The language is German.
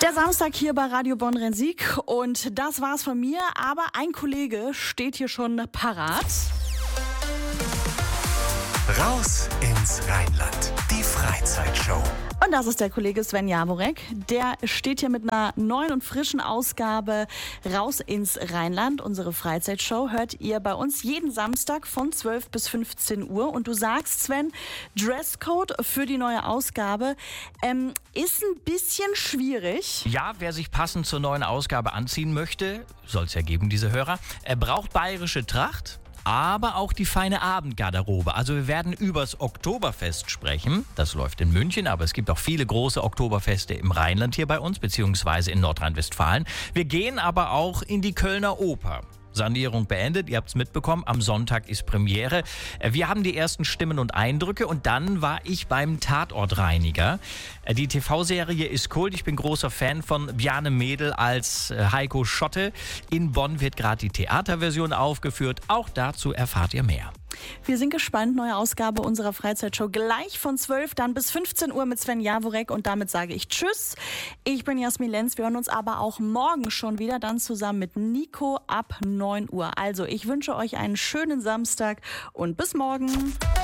Der Samstag hier bei Radio Bonn-Rhein-Sieg und das war's von mir, aber ein Kollege steht hier schon parat. Raus ins Rheinland, die Freizeitshow. Und das ist der Kollege Sven Jaworek. Der steht hier mit einer neuen und frischen Ausgabe Raus ins Rheinland. Unsere Freizeitshow hört ihr bei uns jeden Samstag von 12 bis 15 Uhr. Und du sagst, Sven, Dresscode für die neue Ausgabe ist ein bisschen schwierig. Ja, wer sich passend zur neuen Ausgabe anziehen möchte, soll es ja geben, diese Hörer, er braucht bayerische Tracht. Aber auch die feine Abendgarderobe. Also wir werden übers Oktoberfest sprechen. Das läuft in München, aber es gibt auch viele große Oktoberfeste im Rheinland hier bei uns, beziehungsweise in Nordrhein-Westfalen. Wir gehen aber auch in die Kölner Oper. Sanierung beendet, ihr habt es mitbekommen, am Sonntag ist Premiere. Wir haben die ersten Stimmen und Eindrücke und dann war ich beim Tatortreiniger. Die TV-Serie ist Kult, ich bin großer Fan von Bjarne Mädel als Heiko Schotte. In Bonn wird gerade die Theaterversion aufgeführt, auch dazu erfahrt ihr mehr. Wir sind gespannt, neue Ausgabe unserer Freizeitshow gleich von 12 dann bis 15 Uhr mit Sven Jaworek und damit sage ich Tschüss. Ich bin Jasmin Lenz, wir hören uns aber auch morgen schon wieder, dann zusammen mit Nico ab 9 Uhr. Also ich wünsche euch einen schönen Samstag und bis morgen.